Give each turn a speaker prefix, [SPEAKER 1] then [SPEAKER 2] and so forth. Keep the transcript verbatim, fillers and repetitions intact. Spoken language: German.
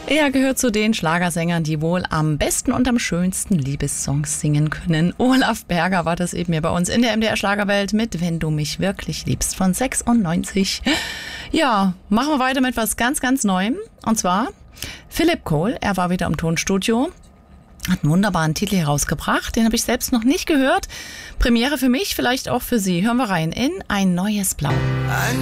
[SPEAKER 1] Er gehört zu den Schlagersängern, die wohl am besten und am schönsten Liebessongs singen können. Olaf Berger war das eben hier bei uns in der M D R Schlagerwelt mit Wenn du mich wirklich liebst von sechsundneunzig. Ja, machen wir weiter mit was ganz, ganz Neuem. Und zwar Philipp Kohl. Er war wieder im Tonstudio. Hat einen wunderbaren Titel herausgebracht. Den habe ich selbst noch nicht gehört. Premiere für mich, vielleicht auch für Sie. Hören wir rein in Ein neues Blau.
[SPEAKER 2] Ein